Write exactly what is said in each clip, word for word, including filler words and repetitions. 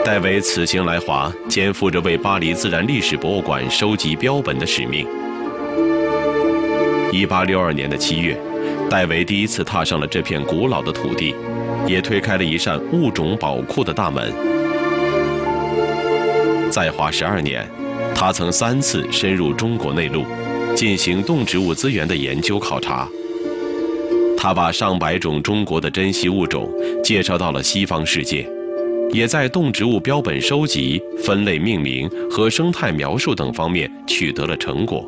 戴维此行来华，肩负着为巴黎自然历史博物馆收集标本的使命。一八六二年的七月，戴维第一次踏上了这片古老的土地，也推开了一扇物种宝库的大门。在华十二年，他曾三次深入中国内陆，进行动植物资源的研究考察。他把上百种中国的珍稀物种介绍到了西方世界，也在动植物标本收集、分类命名和生态描述等方面取得了成果。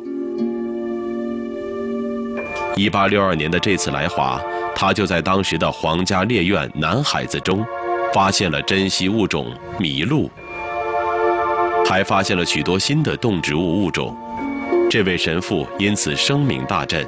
一八六二年的这次来华，他就在当时的皇家猎院南海子中，发现了珍稀物种麋鹿，还发现了许多新的动植物物种。这位神父因此声名大振。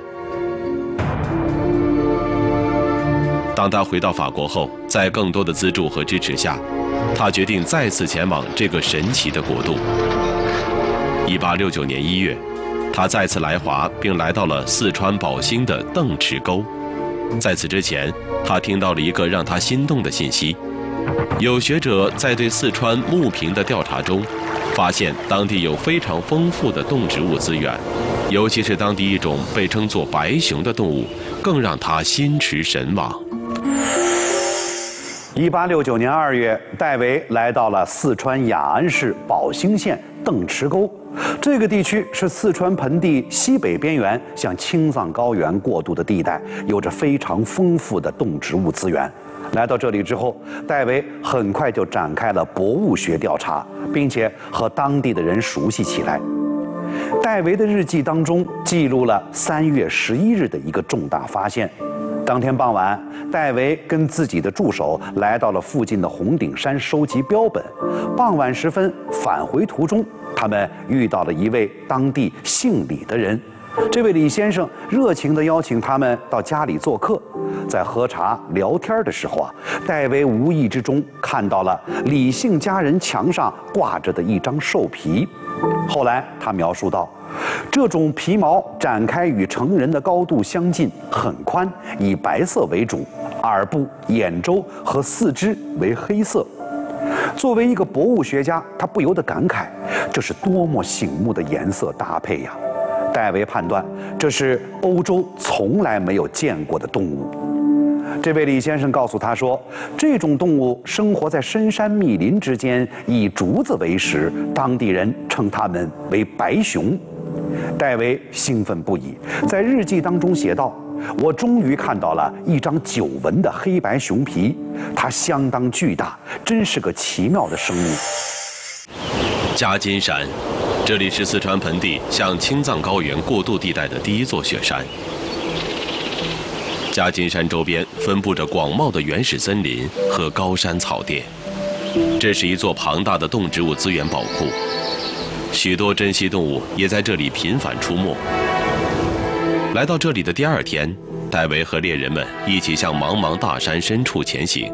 当他回到法国后，在更多的资助和支持下，他决定再次前往这个神奇的国度。一八六九年一月，他再次来华，并来到了四川宝兴的邓池沟。在此之前，他听到了一个让他心动的信息：有学者在对四川牧坪的调查中，发现当地有非常丰富的动植物资源，尤其是当地一种被称作白熊的动物，更让他心驰神往。 一八六九年二月，戴维来到了四川雅安市宝兴县邓池沟。这个地区是四川盆地西北边缘向青藏高原过渡的地带，有着非常丰富的动植物资源。来到这里之后，戴维很快就展开了博物学调查，并且和当地的人熟悉起来。戴维的日记当中记录了三月十一日的一个重大发现。当天傍晚，戴维跟自己的助手来到了附近的红顶山收集标本。傍晚时分，返回途中，他们遇到了一位当地姓李的人。这位李先生热情地邀请他们到家里做客。在喝茶聊天的时候啊，戴维无意之中看到了李姓家人墙上挂着的一张兽皮。后来他描述道，这种皮毛展开与成人的高度相近，很宽，以白色为主，耳部、眼周和四肢为黑色。作为一个博物学家，他不由得感慨，这是多么醒目的颜色搭配呀！戴维判断，这是欧洲从来没有见过的动物。这位李先生告诉他说，这种动物生活在深山密林之间，以竹子为食，当地人称它们为白熊。戴维兴奋不已，在日记当中写道，我终于看到了一张久闻的黑白熊皮，它相当巨大，真是个奇妙的生物。 夹金山，这里是四川盆地向青藏高原过渡地带的第一座雪山。夹金山周边分布着广袤的原始森林和高山草甸，这是一座庞大的动植物资源宝库，许多珍稀动物也在这里频繁出没。来到这里的第二天，戴维和猎人们一起向茫茫大山深处前行。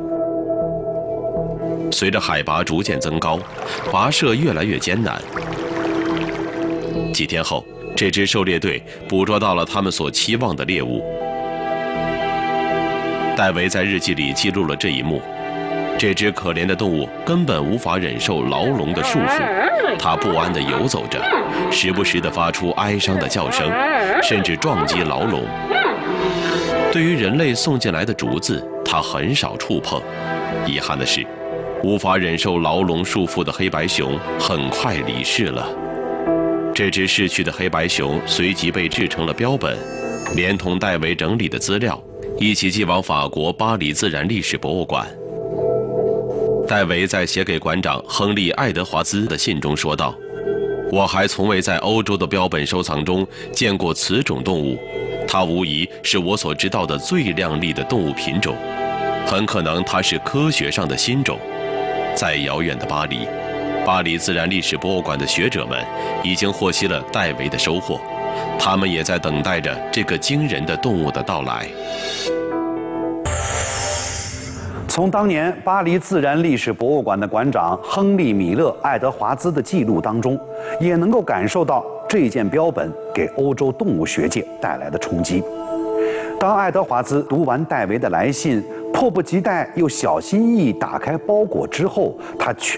随着海拔逐渐增高，跋涉越来越艰难。几天后，这支狩猎队捕捉到了他们所期望的猎物。戴维在日记里记录了这一幕：这只可怜的动物根本无法忍受牢笼的束缚，它不安地游走着，时不时地发出哀伤的叫声，甚至撞击牢笼。对于人类送进来的竹子，它很少触碰。遗憾的是，无法忍受牢笼束缚的黑白熊很快离世了。这只逝去的黑白熊随即被制成了标本，连同戴维整理的资料一起寄往法国巴黎自然历史博物馆。戴维在写给馆长亨利·爱德华兹的信中说道，我还从未在欧洲的标本收藏中见过此种动物，它无疑是我所知道的最亮丽的动物品种，很可能它是科学上的新种。在遥远的巴黎，巴黎自然历史博物馆的学者们已经获悉了戴维的收获，他们也在等待着这个惊人的动物的到来。 从当年巴黎自然历史博物馆的馆长亨利·米勒·爱德华兹的记录当中，也能够感受到这件标本给欧洲动物学界带来的冲击。当爱德华兹读完戴维的来信，迫不及待又小心翼翼打开包裹之后，他全